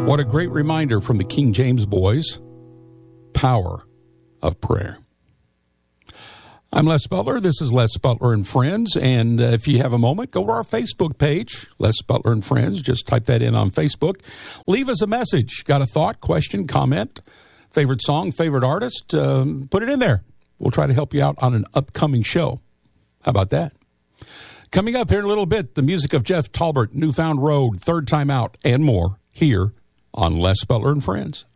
What a great reminder from the King James Boys. Power of prayer. I'm Les Butler. This is Les Butler and Friends. And if you have a moment, go to our Facebook page, Les Butler and Friends. Just type that in on Facebook. Leave us a message. Got a thought, question, comment, favorite song, favorite artist? Put it in there. We'll try to help you out on an upcoming show. How about that? Coming up here in a little bit, the music of Jeff Talbert, Newfound Road, Third Time Out, and more here on Les Butler and Friends.